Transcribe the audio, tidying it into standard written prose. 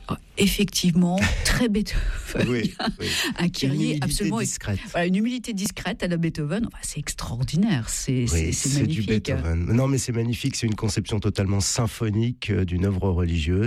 Effectivement, très Beethoven. Oui. Un Kyrie absolument discrète. Voilà, une humilité discrète à la Beethoven. C'est extraordinaire. C'est C'est magnifique. du Beethoven. Non, mais c'est magnifique. C'est une conception totalement symphonique d'une œuvre religieuse.